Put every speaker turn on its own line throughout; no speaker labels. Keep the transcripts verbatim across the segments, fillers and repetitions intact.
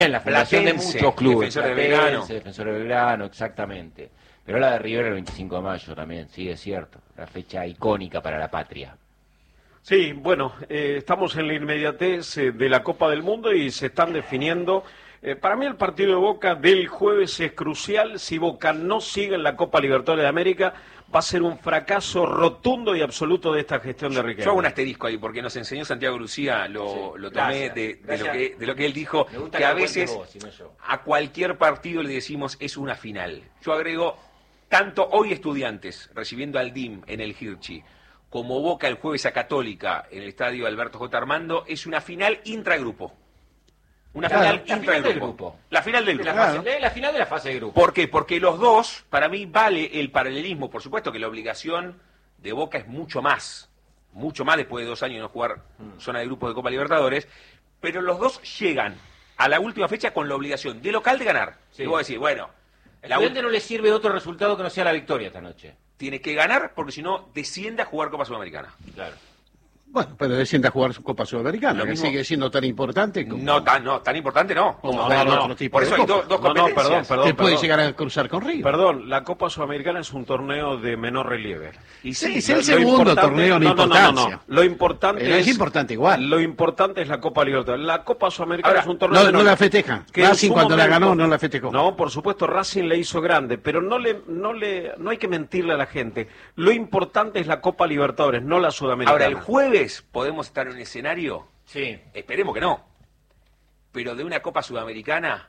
En la fundación de muchos clubes.
Defensor de Belgrano.
Defensor de Belgrano, exactamente. Pero la de River el veinticinco de mayo también, sí, es cierto. La fecha icónica para la patria.
Sí, bueno, eh, estamos en la inmediatez eh, de la Copa del Mundo y se están definiendo. Eh, para mí el partido de Boca del jueves es crucial. Si Boca no sigue en la Copa Libertadores de América, va a ser un fracaso rotundo y absoluto de esta gestión de Riquelme.
Yo hago un asterisco ahí, porque nos enseñó Santiago Lucía, lo,
Sí,
lo tomé
gracias,
de, de,
gracias.
lo que, de lo que él dijo,
Me gusta
que
que
a
lo cuentes
veces
vos, y no yo.
a cualquier partido le decimos es una final. Yo agrego, tanto hoy Estudiantes recibiendo al D I M en el Hirschi, como Boca el jueves a Católica en el estadio Alberto J. Armando, es una final intragrupo. Una
Claro,
final
la final
intragrupo.
del grupo.
La final del
De
grupo.
la, fase, de la final de la fase de grupo.
¿Por qué? Porque los dos, para mí, vale el paralelismo. Por supuesto que la obligación de Boca es mucho más, mucho más después de dos años de no jugar zona de grupos de Copa Libertadores, pero los dos llegan a la última fecha con la obligación de local de ganar.
Sí.
Y vos decís, bueno,
Al
la
Estudiante no le sirve otro resultado que no sea la victoria esta noche.
tiene que ganar porque si no desciende a jugar Copa Sudamericana.
Claro.
Bueno, pero desciende a jugar su Copa Sudamericana,
Lo
que
mismo-
sigue siendo tan importante como...
No tan, no, tan importante no.
como
no,
jugar
no,
otro
no.
tipo
Por
de
eso hay
copa.
do- dos
No, no,
competencias.
perdón, perdón.
que puede llegar a cruzar con River.
Perdón, la Copa Sudamericana es un torneo de menor relieve.
Y
Sí,
sí,
es
Lo-
el
lo
segundo
importante-
torneo en
no, no, no,
importancia.
no, no. Lo importante
Pero es importante igual.
Lo importante es la Copa Libertadores. La Copa Sudamericana
Ahora,
es un torneo
No,
menor.
no la festejan.
Que en
Racing
su
cuando la
momento-
ganó no la festejó.
No, por supuesto, Racing le hizo grande, pero no le, no le, no hay que mentirle a la gente. Lo importante es la Copa Libertadores, no la Sudamericana.
Ahora, el jueves podemos estar en un escenario,
Sí.
esperemos que no, pero de una Copa Sudamericana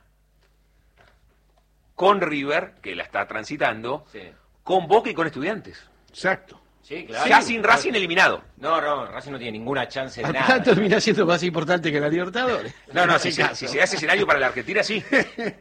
con River, que la está transitando,
Sí.
con Boca y con Estudiantes.
Exacto.
Sí, claro.
Ya sin Racing eliminado.
No, no, Racing no tiene ninguna chance de
Al
nada.
final termina siendo más importante que la Libertadores.
No, no, si se, si se hace escenario para la Argentina, sí. Porque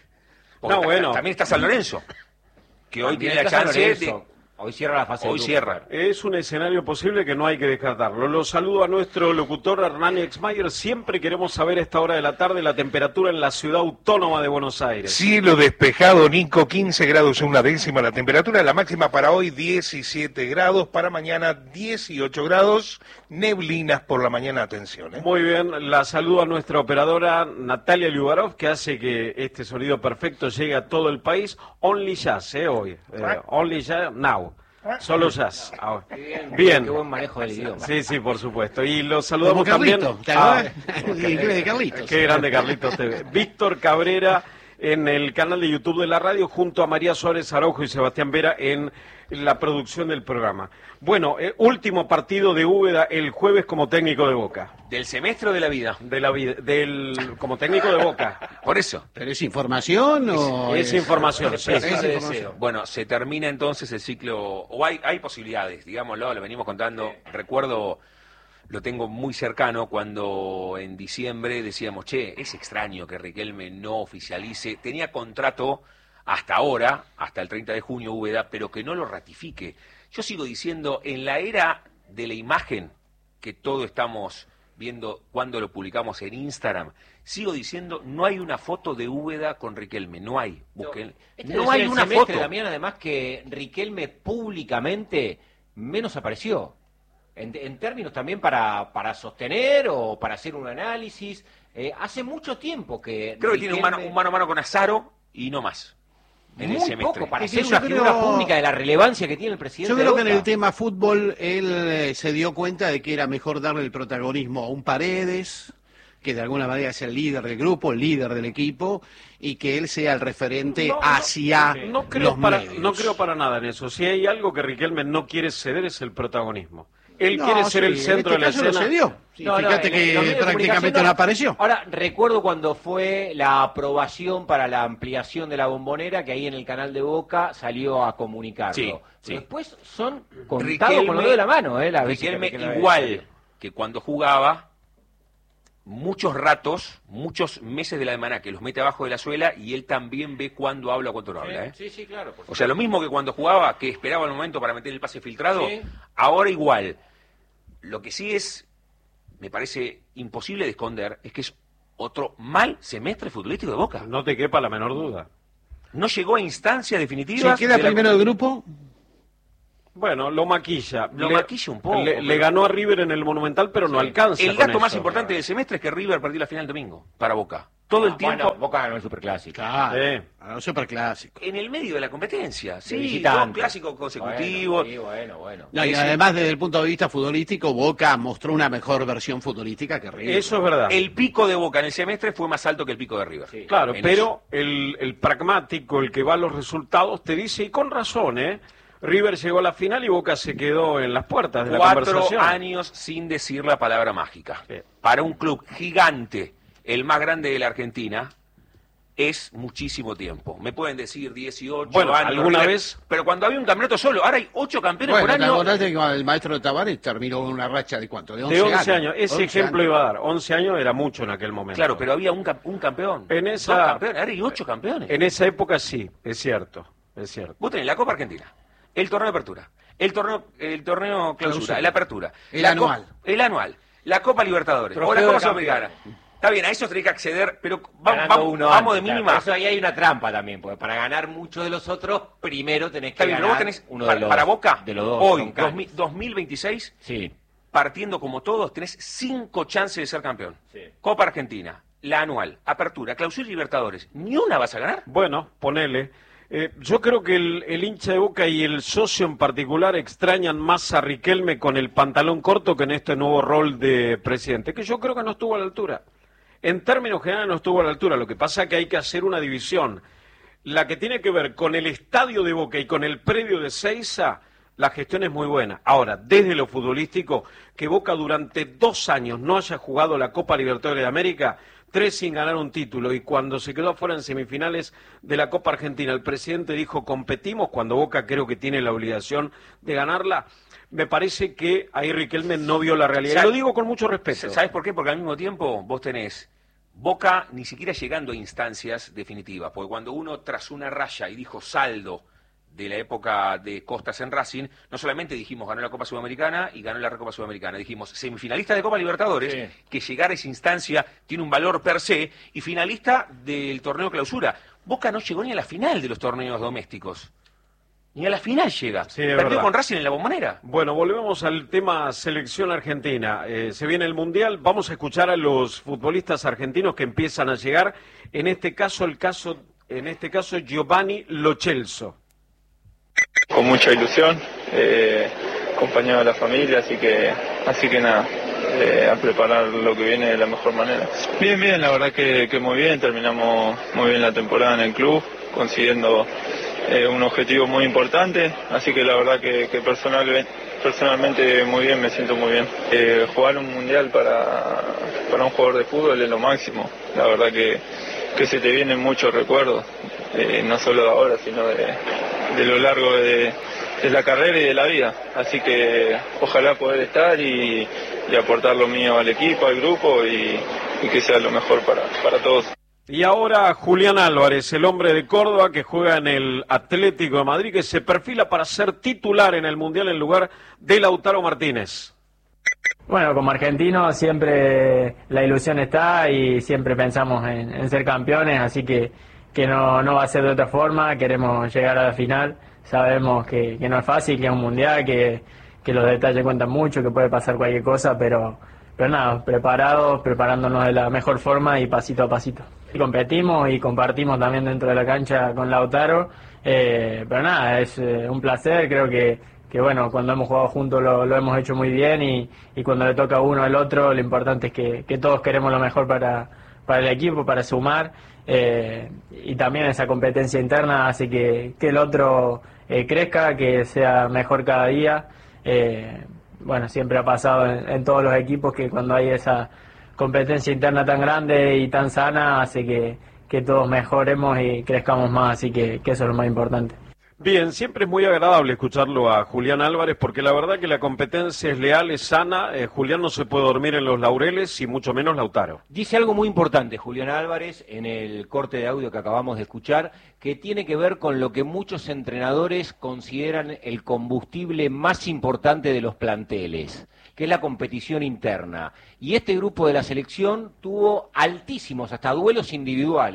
No,
ta-
bueno.
También está San Lorenzo, que hoy
También
tiene la
está San
chance
Lorenzo.
de...
Hoy cierra la fase de
Hoy
grupo.
cierra.
Es un escenario posible que no hay que descartarlo. Lo saludo a nuestro locutor Hernán Exmayer. Siempre queremos saber a esta hora de la tarde la temperatura en la ciudad autónoma de Buenos Aires.
Cielo despejado, Nico, quince grados una décima la temperatura, la máxima para hoy diecisiete grados, para mañana dieciocho grados, neblinas por la mañana, atención. ¿eh?
Muy bien, la saludo a nuestra operadora Natalia Liubarov, que hace que este sonido perfecto llegue a todo el país. Only Jazz, ¿eh? Hoy. Eh, only Jazz, now. Solo Jazz. Ahora.
Qué bien,
Bien.
Qué buen manejo del idioma.
Sí, sí, por supuesto. Y lo
Como
saludamos también.
Carlito. ¿Te
a-
acordás? El inglés de Carlitos.
Qué grande Carlitos T V. Víctor Cabrera en el canal de YouTube de la radio, junto a María Suárez Araujo y Sebastián Vera en la producción del programa. Bueno, eh, último partido de Úbeda el jueves como técnico de Boca.
Del semestre o de la vida.
De la vida, del como técnico de Boca.
Por eso.
¿Pero es información o...?
Es información, sí.
Es
Es
información.
deseo.
Bueno, se termina entonces el ciclo, o hay, hay posibilidades, digámoslo, lo venimos contando. Recuerdo, lo tengo muy cercano, cuando en diciembre decíamos, che, es extraño que Riquelme no oficialice. Tenía contrato hasta ahora, hasta el treinta de junio, Úbeda, pero que no lo ratifique. Yo sigo diciendo, en la era de la imagen, que todo estamos viendo cuando lo publicamos en Instagram, sigo diciendo, no hay una foto de Úbeda con Riquelme, no hay. Busquen.
Este
No
debe
hay
ser el
una
semestre,
foto.
Damián, además que Riquelme públicamente menos apareció. En, en términos también para, para sostener o para hacer un análisis. Eh, hace mucho tiempo que
Creo que tiene un mano, un mano a mano con Azaro y no más. En
muy
el semestre.
poco para
Es que
ser
yo
una
creo-
figura pública de la relevancia que tiene el presidente.
Yo creo que
de
en el
Boca.
tema fútbol él eh, se dio cuenta de que era mejor darle el protagonismo a un Paredes, que de alguna manera es el líder del grupo, el líder del equipo, y que él sea el referente
No, no,
hacia
No creo,
los
para,
medios.
no creo para nada en eso. Si hay algo que Riquelme no quiere ceder es el protagonismo. Él
No,
quiere ser
sí,
el centro
en
de
este
la
caso
escena.
lo cedió. Sí,
No, no,
fíjate
en- en los
que
medios de
prácticamente
comunicación
no apareció.
Ahora, recuerdo cuando fue la aprobación para la ampliación de la Bombonera, que ahí en el canal de Boca salió a comunicarlo.
Sí,
Pero
sí.
después son contados
Riquelme-
con lo de la mano, ¿eh? Las veces que
Riquelme
Riquelme había
igual
salido.
que cuando jugaba, muchos ratos, muchos meses de la semana que los mete abajo de la suela y él también ve cuándo habla o cuándo no habla. ¿eh?
Sí, sí, claro. por
O sea, lo mismo que cuando jugaba, que esperaba el momento para meter el pase filtrado,
Sí.
ahora igual. Lo que sí es, me parece imposible de esconder, es que es otro mal semestre futbolístico de Boca.
No te quepa la menor duda.
No llegó a instancias
Si
definitivas.
queda
de la-
primero del grupo,
Bueno, lo maquilla.
Lo
Le-
maquilla un poco,
Le,
pero-
le ganó a River en el Monumental, pero no alcanza.
El
con
dato más
eso.
importante del semestre es que River perdió la final el domingo para Boca. todo
Ah,
el tiempo
bueno, Boca ganó el Superclásico.
Claro,
Sí.
a los superclásicos.
en el medio de la competencia.
De
Sí,
visitante.
dos clásicos consecutivos.
Bueno, sí, bueno, bueno.
No, y
Es-
además desde el punto de vista futbolístico, Boca mostró una mejor versión futbolística que River.
Eso es verdad.
El pico de Boca en el semestre fue más alto que el pico de River.
Sí.
Claro,
En
pero el, el pragmático, el que va a los resultados, te dice, y con razón, ¿eh? River llegó a la final y Boca se quedó en las puertas de la
Cuatro
conversación.
años sin decir la palabra mágica.
Sí.
Para un club gigante, el más grande de la Argentina, es muchísimo tiempo. Me pueden decir dieciocho
Bueno,
años.
alguna
River,
vez-
Pero cuando había un campeonato solo, ahora hay ocho campeones
Bueno,
por
¿te
año.
acordás de que el maestro Tavares terminó con una racha de cuánto? De once,
De once años. Ese
once
ejemplo
años.
iba a dar. once años era mucho en aquel momento.
Claro, pero había un, cam- un campeón.
En
Dos
esa-
campeones. Ahora hay ocho campeones.
En esa época sí, es cierto, es cierto.
Vos tenés la Copa Argentina, el torneo de apertura, el torneo, el torneo clausura,
Clausura.
el apertura,
El
la
anual.
Copa- el anual, la Copa Libertadores
Trofeo
o la
de
Copa
campeón.
Sudamericana. Está bien, a eso tenés que acceder, pero va-
Ganando
vamos,
uno
vamos de
antes,
mínima.
claro. Eso ahí hay una trampa también, porque para ganar muchos de los otros, primero tenés que
Está bien, pero
ganar
vos tenés,
uno
para,
de los,
para Boca,
de los dos.
hoy,
troncales.
dos mil- dos mil veintiséis,
Sí.
partiendo como todos, tenés cinco chances de ser campeón.
Sí.
Copa Argentina, la anual, apertura, clausura y Libertadores. ¿Ni una vas a ganar?
Bueno, ponele. Eh, yo creo que el, el hincha de Boca y el socio en particular extrañan más a Riquelme con el pantalón corto que en este nuevo rol de presidente, que yo creo que no estuvo a la altura. En términos generales no estuvo a la altura. Lo que pasa es que hay que hacer una división. La que tiene que ver con el estadio de Boca y con el predio de Seiza, la gestión es muy buena. Ahora, desde lo futbolístico, que Boca durante dos años no haya jugado la Copa Libertadores de América, tres sin ganar un título, y cuando se quedó afuera en semifinales de la Copa Argentina, el presidente dijo competimos, cuando Boca creo que tiene la obligación de ganarla. Me parece que ahí Riquelme no vio la realidad. Y
¿Sabes?
lo digo con mucho respeto.
¿Sabes por qué? Porque al mismo tiempo vos tenés Boca ni siquiera llegando a instancias definitivas, porque cuando uno tras una raya y dijo saldo de la época de Costas en Racing, no solamente dijimos ganó la Copa Sudamericana y ganó la Recopa Sudamericana, dijimos semifinalista de Copa Libertadores,
Sí.
que llegar a esa instancia tiene un valor per se, y finalista del torneo clausura. Boca no llegó ni a la final de los torneos domésticos. Ni a la final llega.
Sí, es
Perdió
verdad.
con Racing en la Bombonera.
Bueno, volvemos al tema selección argentina. Eh, se viene el Mundial, vamos a escuchar a los futbolistas argentinos que empiezan a llegar. En este caso, el caso, en este caso Giovanni Lo Celso.
Con mucha ilusión, eh, acompañado de la familia, así que, así que nada, eh, a preparar lo que viene de la mejor manera. Bien, bien, la verdad que, que muy bien, terminamos muy bien la temporada en el club, consiguiendo eh, un objetivo muy importante, así que la verdad que, que personal, personalmente muy bien, me siento muy bien. Eh, jugar un mundial para, para un jugador de fútbol es lo máximo, la verdad que, que se te vienen muchos recuerdos, eh, no solo de ahora, sino de, de lo largo de, de la carrera y de la vida, así que ojalá poder estar y, y aportar lo mío al equipo, al grupo y, y que sea lo mejor para, para todos.
Y ahora Julián Álvarez, el hombre de Córdoba que juega en el Atlético de Madrid, que se perfila para ser titular en el Mundial en lugar de Lautaro Martínez.
Bueno, como argentino siempre la ilusión está y siempre pensamos en, en ser campeones, así que, que no, no va a ser de otra forma, queremos llegar a la final, sabemos que, que no es fácil, que es un mundial, que, que los detalles cuentan mucho, que puede pasar cualquier cosa, pero, pero nada, preparados, preparándonos de la mejor forma y pasito a pasito. Y competimos y compartimos también dentro de la cancha con Lautaro, eh, pero nada, es eh, un placer, creo que que bueno, cuando hemos jugado juntos lo, lo hemos hecho muy bien y, y cuando le toca a uno al otro, lo importante es que, que todos queremos lo mejor para, para el equipo, para sumar, eh, y también esa competencia interna hace que, que el otro eh, crezca, que sea mejor cada día. Eh, bueno, siempre ha pasado en, en todos los equipos que cuando hay esa competencia interna tan grande y tan sana, hace que, que todos mejoremos y crezcamos más, así que, que eso es lo más importante.
Bien, siempre es muy agradable escucharlo a Julián Álvarez porque la verdad que la competencia es leal, es sana. Eh, Julián no se puede dormir en los laureles y mucho menos Lautaro.
Dice algo muy importante Julián Álvarez en el corte de audio que acabamos de escuchar, que tiene que ver con lo que muchos entrenadores consideran el combustible más importante de los planteles, que es la competición interna. Y este grupo de la selección tuvo altísimos, hasta duelos individuales,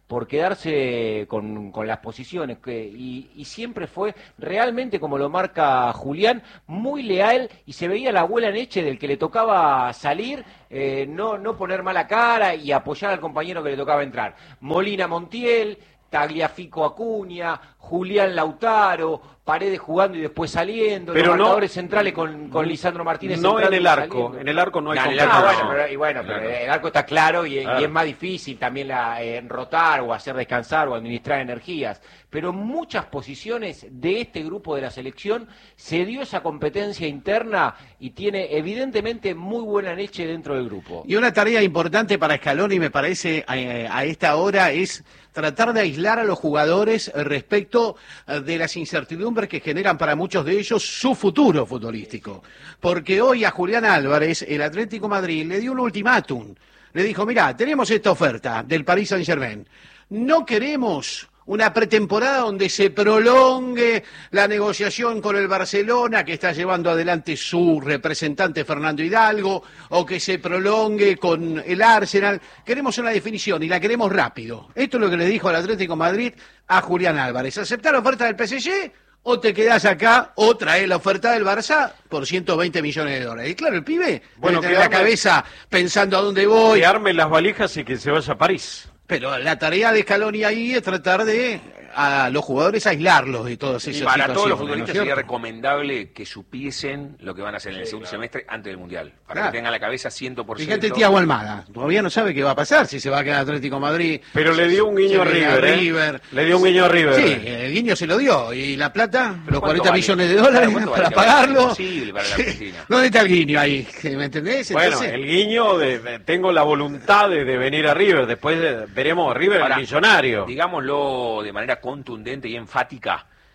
por quedarse con, con las posiciones, que, y, y siempre fue realmente, como lo marca Julián, muy leal, y se veía la abuela Neche del que le tocaba salir, eh, no, no poner mala cara y apoyar al compañero que le tocaba entrar. Molina Montiel, Tagliafico Acuña, Julián Lautaro, Paredes jugando y después saliendo,
pero
los
no,
marcadores centrales con, con Lisandro Martínez.
No en el arco,
saliendo.
en el arco no hay
no,
competencia.
ah, bueno, pero, y bueno, pero el arco está claro y,
claro.
y es más difícil también la, eh, rotar o hacer descansar o administrar energías. Pero en muchas posiciones de este grupo de la selección se dio esa competencia interna y tiene evidentemente muy buena leche dentro del grupo.
Y una tarea importante para Scaloni, me parece, a, a esta hora es tratar de aislar a los jugadores respecto de las incertidumbres que generan para muchos de ellos su futuro futbolístico. Porque hoy a Julián Álvarez, el Atlético de Madrid, le dio un ultimátum. Le dijo, mirá, tenemos esta oferta del Paris Saint-Germain. No queremos una pretemporada donde se prolongue la negociación con el Barcelona, que está llevando adelante su representante Fernando Hidalgo, o que se prolongue con el Arsenal. Queremos una definición y la queremos rápido. Esto es lo que le dijo al Atlético de Madrid a Julián Álvarez. ¿Aceptar la oferta del P S G o te quedás acá o traes la oferta del Barça por ciento veinte millones de dólares? Y claro, el pibe
Bueno,
tiene la cabeza pensando a dónde voy.
Que arme las valijas y que se vaya a París.
Pero la tarea de Scaloni ahí es tratar de a los jugadores aislarlos de todas esas
y para
situaciones.
todos los
¿no
futbolistas
es cierto?
sería recomendable que supiesen lo que van a hacer en el segundo semestre antes del Mundial, para
Claro.
que tengan la cabeza cien por ciento.
Fíjate Thiago Almada, todavía no sabe qué va a pasar, si se va a quedar Atlético de Madrid.
Pero le dio un guiño a
se viene
River, ¿eh?
River.
Le dio un guiño a River.
Sí, el guiño se lo dio. ¿Y la plata? Los cuarenta
vale?
millones de dólares
Claro, ¿cuánto
para
vale?
pagarlo.
Imposible para la Argentina.
¿Dónde está el guiño ahí? ¿Me entendés?
Bueno,
Entonces,
el guiño, de, de- tengo la voluntad de, de venir a River. Después de- veremos a River
Ahora,
el millonario.
Digámoslo de manera contundente y enfática,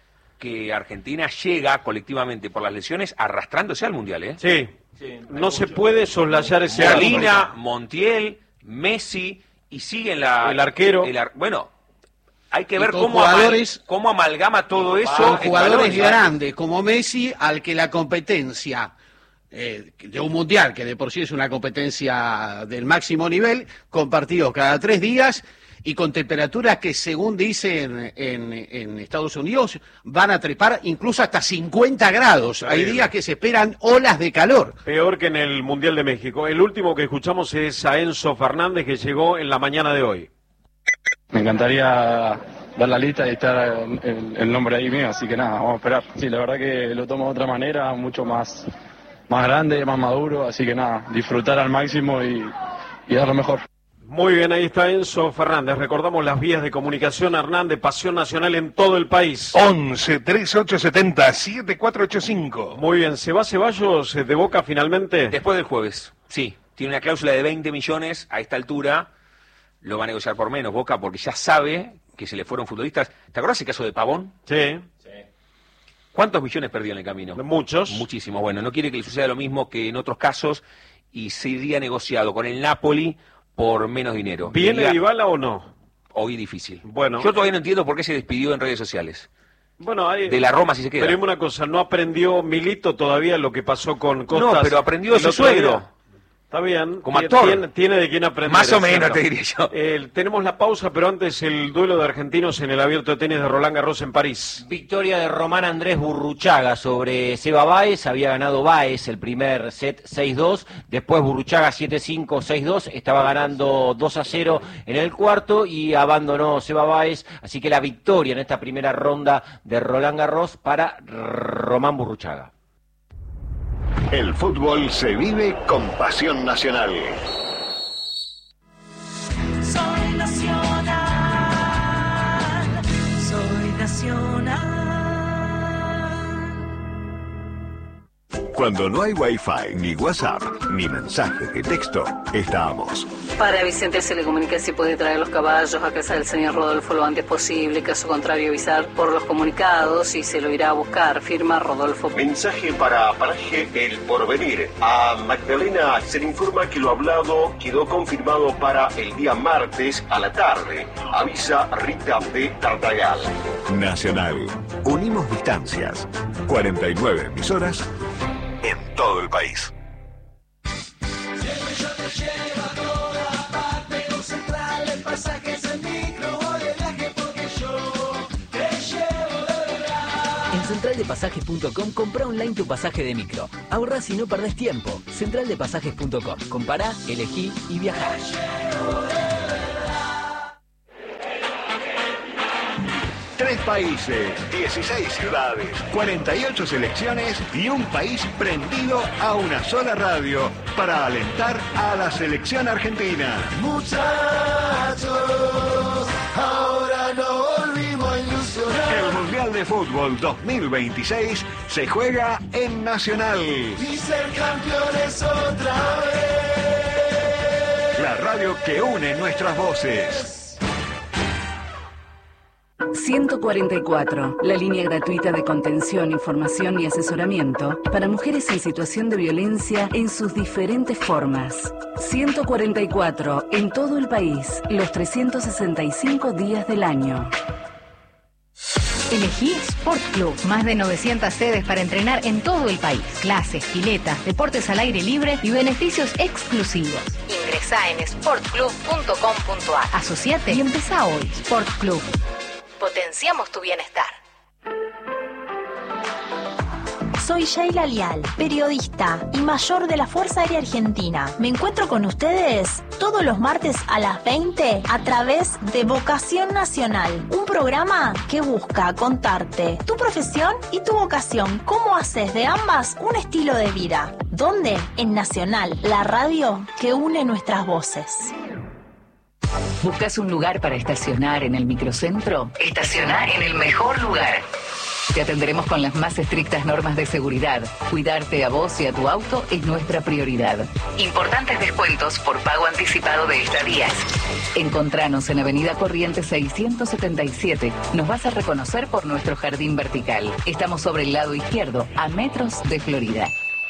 que Argentina llega colectivamente por las lesiones arrastrándose al Mundial, ¿eh?
Sí, no se puede soslayar ese arco.
Molina, Montiel, Messi, y siguen la...
El arquero.
el ar- bueno, hay que
Y
ver
con
cómo, amal-
jugadores-
cómo amalgama todo eso.
son
en
jugadores
valores, ¿sabes?
grandes como Messi, al que la competencia eh, de un mundial, que de por sí es una competencia del máximo nivel, con partidos cada tres días y con temperaturas que, según dicen en, en Estados Unidos, van a trepar incluso hasta cincuenta grados. Hay días que se esperan olas de calor.
Peor que en el Mundial de México. El último que escuchamos es a Enzo Fernández, que llegó en la mañana de hoy.
Me encantaría ver la lista y estar el, el nombre ahí mío, así que nada, vamos a esperar. Sí, la verdad que lo tomo de otra manera, mucho más, más grande, más maduro, así que nada, disfrutar al máximo y, y dar lo mejor.
Muy bien, ahí está Enzo Fernández. Recordamos las vías de comunicación, Hernán, de Pasión Nacional en todo el país.
once, treinta y ocho setenta, setenta y cuatro ochenta y cinco.
Muy bien, ¿se va Ceballos de Boca finalmente?
Después del jueves, sí. Tiene una cláusula de veinte millones a esta altura. Lo va a negociar por menos Boca porque ya sabe que se le fueron futbolistas. ¿Te acuerdas el caso de Pavón?
Sí.
¿Cuántos millones perdió en el camino?
Muchos.
Muchísimos. Bueno, no quiere que le suceda lo mismo que en otros casos y sería negociado con el Napoli por menos dinero.
¿Viene
Diría,
Dybala o no?
hoy difícil.
Bueno.
Yo todavía no entiendo por qué se despidió en redes sociales.
Bueno, hay...
De la Roma si se queda.
Pero dime una cosa, ¿no aprendió Milito todavía lo que pasó con Costas?
No, pero aprendió de
el
su
otro día?
suegro.
Está bien.
Como
Tie-
actor.
Tiene, tiene de quién aprender.
Más o
es
menos,
cierto.
te diría yo.
Eh, tenemos la pausa, pero antes el duelo de argentinos en el abierto de tenis de Roland Garros en París.
Victoria de Román Andrés Burruchaga sobre Seba Báez. Había ganado Báez el primer set seis dos. Después Burruchaga siete cinco, seis dos. Estaba ganando dos a cero en el cuarto y abandonó Seba Báez. Así que la victoria en esta primera ronda de Roland Garros para Román Burruchaga.
El fútbol se vive con pasión nacional.
Soy nacional, soy nacional.
Cuando no hay wifi, ni WhatsApp, ni mensajes de texto, estamos.
Para Vicente Telecomunica si puede traer los caballos a casa del señor Rodolfo lo antes posible, caso contrario avisar por los comunicados y se lo irá a buscar, firma Rodolfo.
Mensaje para Paraje El Porvenir. A Magdalena se le informa que lo hablado quedó confirmado para el día martes a la tarde. Avisa Rita de Tartagal.
Nacional. Unimos distancias. cuarenta y nueve emisoras en todo el país.
Siempre yo te llevo a toda parte, los centrales, pasajes en micro.
de pasajes punto com, compra online tu pasaje de micro. Ahorrás y no perdés tiempo. central de pasajes punto com. Compará, elegí y viajá.
Tres países, dieciséis ciudades, cuarenta y ocho selecciones y un país prendido a una sola radio para alentar a la selección argentina.
Muchachos, ahora no volvimos a ilusionar.
El Mundial de Fútbol dos mil veintiséis se juega en Nacional.
Y ser campeones otra vez.
La radio que une nuestras voces.
ciento cuarenta y cuatro, la línea gratuita de contención, información y asesoramiento para mujeres en situación de violencia en sus diferentes formas. ciento cuarenta y cuatro, en todo el país, los trescientos sesenta y cinco días del año.
Elegí Sport Club. Más de novecientas sedes para entrenar en todo el país. Clases, piletas, deportes al aire libre y beneficios exclusivos. Ingresá en sport club punto com punto a r. Asociate y empezá hoy. Sport Club. Potenciamos tu bienestar.
Soy Sheila Lial, periodista y mayor de la Fuerza Aérea Argentina. Me encuentro con ustedes todos los martes a las veinte a través de Vocación Nacional, un programa que busca contarte tu profesión y tu vocación, cómo haces de ambas un estilo de vida. ¿Dónde? En Nacional, la radio que une nuestras voces.
¿Buscas un lugar para estacionar en el microcentro? Estacionar en el mejor lugar. Te atenderemos con las más estrictas normas de seguridad. Cuidarte a vos y a tu auto es nuestra prioridad. Importantes descuentos por pago anticipado de estadías. Encontranos en Avenida Corrientes seiscientos setenta y siete. Nos vas a reconocer por nuestro jardín vertical. Estamos sobre el lado izquierdo, a metros de Florida.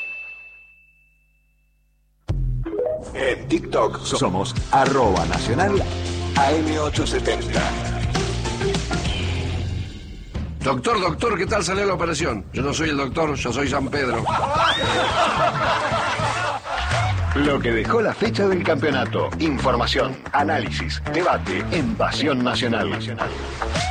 En TikTok somos arroba nacional A M ochocientos setenta.
Doctor, doctor, ¿qué tal salió la operación? Yo no soy el doctor, yo soy San Pedro.
Lo que dejó la fecha del campeonato. Información, análisis, debate en Pasión Nacional.